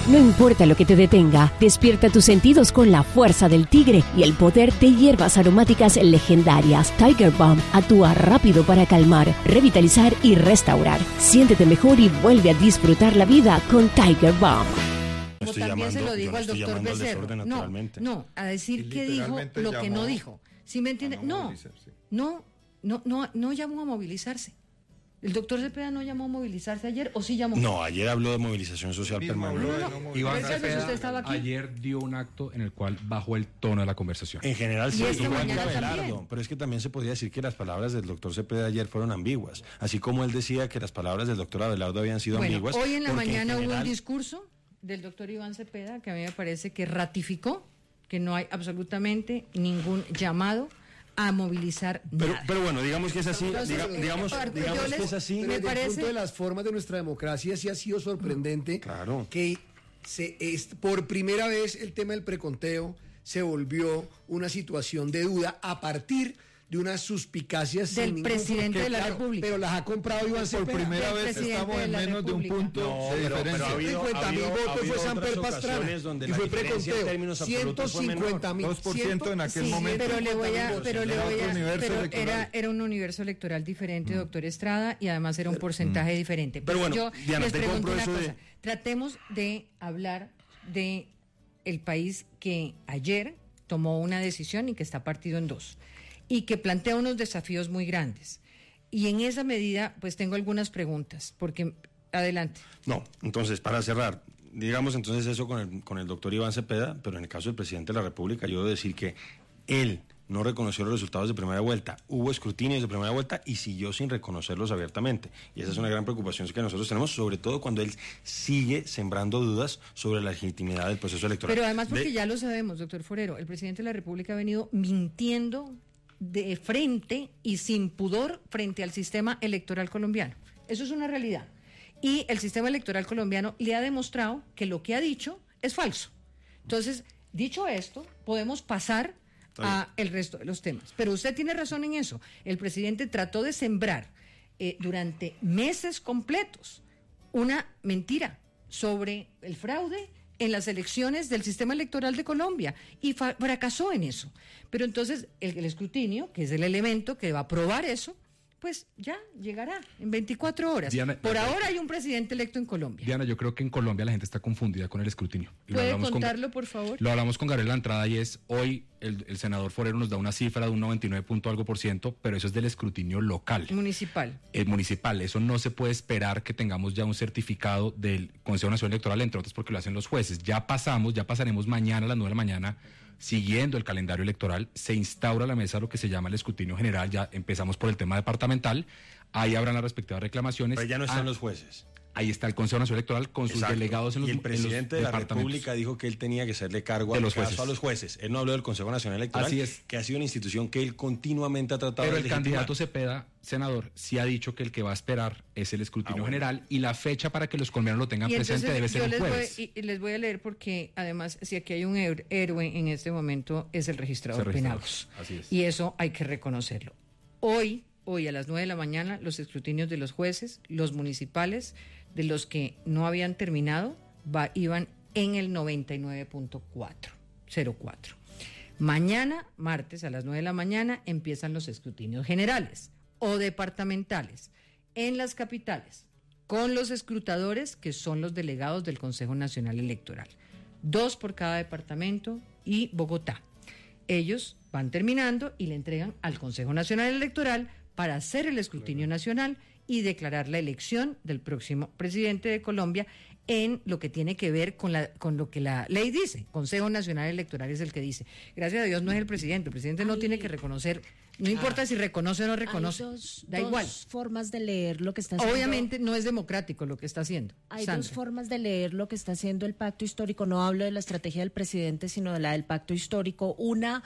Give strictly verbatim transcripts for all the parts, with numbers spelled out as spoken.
No importa lo que te detenga, despierta tus sentidos con la fuerza del tigre y el poder de hierbas aromáticas legendarias. Tiger Balm actúa rápido para calmar, revitalizar y restaurar. Siéntete mejor y vuelve a disfrutar la vida con Tiger Balm. Como también llamando, se lo dijo al doctor Becerro. No, no, a decir que dijo lo que no dijo. ¿Sí me entiende? No, no, no, no, no llamó a movilizarse. ¿El doctor Cepeda no llamó a movilizarse ayer o sí llamó? No, ayer habló de movilización social permanente. No, no, no. Iván Cepeda ayer dio un acto en el cual bajó el tono de la conversación. En general sí, igual que Abelardo, pero es que también se podría decir que las palabras del doctor Cepeda ayer fueron ambiguas, así como él decía que las palabras del doctor Abelardo habían sido bueno, ambiguas. Hoy en la mañana en general... hubo un discurso del doctor Iván Cepeda que a mí me parece que ratificó que no hay absolutamente ningún llamado a movilizar pero, nada. Pero bueno, digamos que es así, Entonces, diga, digamos, digamos les, que es así. Me Desde parece... el punto de las formas de nuestra democracia sí ha sido sorprendente claro. que se, es, por primera vez el tema del preconteo se volvió una situación de duda a partir de unas suspicacias del sin presidente de la claro, República. Pero las ha comprado Iván Cepeda. Por primera vez estamos en menos de un punto no, de pero, diferencia. Pero ha habido, cincuenta mil votos fue Samper Pastrana donde y la fue preconteo. ciento cincuenta mil. dos por ciento en aquel sí, momento. Pero le voy a, pero le voy a, pero electoral. era, era un universo electoral diferente, mm. doctor Estrada, y además era un porcentaje mm. diferente. Pero, pero bueno, yo Diana, les pregunto una cosa. De... Tratemos de hablar de el país que ayer tomó una decisión y que está partido en dos. Y que plantea unos desafíos muy grandes. Y en esa medida, pues tengo algunas preguntas, porque, adelante. No, entonces, para cerrar, digamos entonces eso con el, con el doctor Iván Cepeda, pero en el caso del presidente de la República, yo debo decir que él no reconoció los resultados de primera vuelta, hubo escrutinios de primera vuelta y siguió sin reconocerlos abiertamente. Y esa es una gran preocupación que nosotros tenemos, sobre todo cuando él sigue sembrando dudas sobre la legitimidad del proceso electoral. Pero además porque de... ya lo sabemos, doctor Forero, el presidente de la República ha venido mintiendo de frente y sin pudor frente al sistema electoral colombiano. Eso es una realidad. Y el sistema electoral colombiano le ha demostrado que lo que ha dicho es falso. Entonces, dicho esto, podemos pasar a el resto de los temas. Pero usted tiene razón en eso. El presidente trató de sembrar eh, durante meses completos una mentira sobre el fraude en las elecciones del sistema electoral de Colombia y fa- fracasó en eso. Pero entonces el, el escrutinio, que es el elemento que va a probar eso, pues ya llegará en veinticuatro horas. Diana, Por Diana, ahora hay un presidente electo en Colombia. Diana, yo creo que en Colombia la gente está confundida con el escrutinio. Y ¿Puede contarlo, con, por favor? Lo hablamos con Gabriel Antrada y es, hoy el, el senador Forero nos da una cifra de un noventa y nueve punto algo por ciento, pero eso es del escrutinio local. Municipal. El municipal, eso no se puede esperar que tengamos ya un certificado del Consejo Nacional Electoral, entre otros porque lo hacen los jueces. Ya pasamos, ya pasaremos mañana a las nueve de la mañana, siguiendo el calendario electoral, se instaura la mesa lo que se llama el escrutinio general, ya empezamos por el tema departamental, ahí habrán las respectivas reclamaciones. Pero ya no están ah, los jueces. Ahí está el Consejo Nacional Electoral con Exacto. sus delegados en los Y el presidente de la República dijo que él tenía que hacerle cargo de al los caso jueces. a los jueces. Él no habló del Consejo Nacional Electoral, Así es. que ha sido una institución que él continuamente ha tratado Pero de el legitimar. candidato Cepeda, senador, sí ha dicho que el que va a esperar es el escrutinio ah, bueno. general y la fecha para que los colombianos lo tengan presente debe ser el jueves. Voy, y, y les voy a leer porque además si aquí hay un héroe en este momento es el registrador Penagos. Así es. Y eso hay que reconocerlo. Hoy, hoy a las nueve de la mañana los escrutinios de los jueces, los municipales, de los que no habían terminado, va, iban en el noventa y nueve punto cuatro cero cuatro. Mañana, martes, a las nueve de la mañana, empiezan los escrutinios generales o departamentales en las capitales, con los escrutadores, que son los delegados del Consejo Nacional Electoral. Dos por cada departamento y Bogotá. Ellos van terminando y le entregan al Consejo Nacional Electoral para hacer el escrutinio nacional y declarar la elección del próximo presidente de Colombia en lo que tiene que ver con la con lo que la ley dice. Consejo Nacional Electoral es el que dice. Gracias a Dios no es el presidente. El presidente no Ay. tiene que reconocer, no importa ah. si reconoce o no reconoce, Hay dos, da dos igual. formas de leer lo que está haciendo. Obviamente no es democrático lo que está haciendo. Hay Sandra. dos formas de leer lo que está haciendo el pacto histórico. No hablo de la estrategia del presidente, sino de la del pacto histórico. Una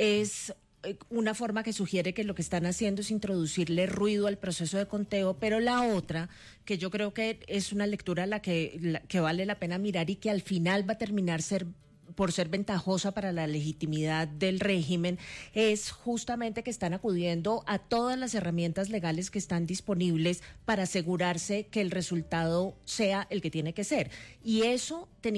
es una forma que sugiere que lo que están haciendo es introducirle ruido al proceso de conteo, pero la otra, que yo creo que es una lectura a la que, la, que vale la pena mirar y que al final va a terminar ser por ser ventajosa para la legitimidad del régimen, es justamente que están acudiendo a todas las herramientas legales que están disponibles para asegurarse que el resultado sea el que tiene que ser. Y eso